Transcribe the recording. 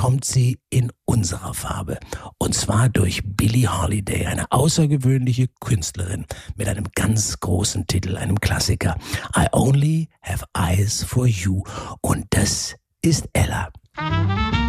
kommt sie in unserer Farbe. Und zwar durch Billie Holiday, eine außergewöhnliche Künstlerin mit einem ganz großen Titel, einem Klassiker. I Only Have Eyes for You. Und das ist Ella.